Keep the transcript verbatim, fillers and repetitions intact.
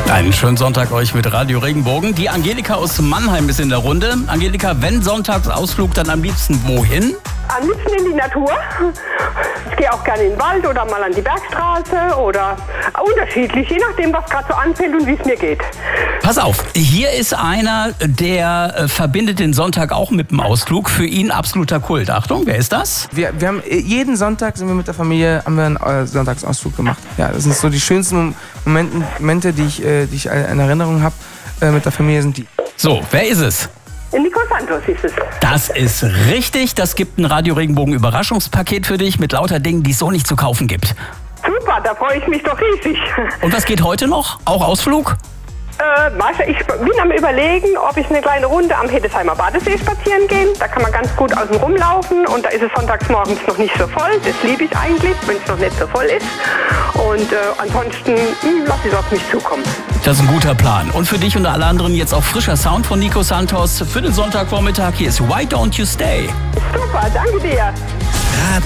Einen schönen Sonntag euch mit Radio Regenbogen. Die Angelika aus Mannheim ist in der Runde. Angelika, wenn Sonntagsausflug, dann am liebsten wohin? Am liebsten in die Natur. Ich gehe auch gerne in den Wald oder mal an die Bergstraße oder unterschiedlich, je nachdem, was gerade so anfällt und wie es mir geht. Pass auf, hier ist einer, der äh, verbindet den Sonntag auch mit dem Ausflug. Für ihn absoluter Kult. Achtung, wer ist das? Wir, wir haben jeden Sonntag sind wir mit der Familie haben wir einen äh, Sonntagsausflug gemacht. Ja, das sind so die schönsten Momente, Momente die ich, äh, die ich in Erinnerung habe äh, mit der Familie sind die. So, wer ist es? Nico Santos ist es. Das ist richtig. Das gibt ein Radio Regenbogen Überraschungspaket für dich mit lauter Dingen, die es so nicht zu kaufen gibt. Super, da freue ich mich doch riesig. Und was geht heute noch? Auch Ausflug? Äh, weißt du, ich bin am Überlegen, ob ich eine kleine Runde am Hedesheimer Badesee spazieren gehe. Da kann man ganz gut außen rumlaufen und da ist es sonntags morgens noch nicht so voll. Das liebe ich eigentlich, wenn es noch nicht so voll ist. Und äh, ansonsten mh, lass es auf mich zukommen. Das ist ein guter Plan. Und für dich und alle anderen jetzt auch frischer Sound von Nico Santos für den Sonntagvormittag. Hier ist Why Don't You Stay? Super, danke dir.